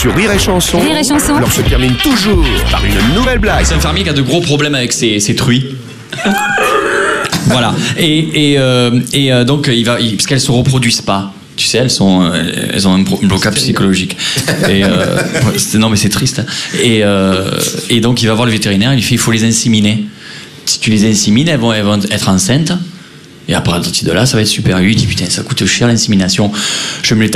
sur Rire et Chanson. Rire et Chanson. Alors se termine toujours par une nouvelle blague. C'est un fermier qui a de gros problèmes avec ses truies. Voilà. Et donc, parce qu'elles se reproduisent pas. Tu sais, elles ont un blocage psychologique. Non, mais c'est triste. Hein. Et donc, il va voir le vétérinaire, il lui fait, il faut les inséminer. Si tu les insémines, elles vont être enceintes. Et après, à partir de là, ça va être super. Lui, il dit, putain, ça coûte cher l'insémination. Je me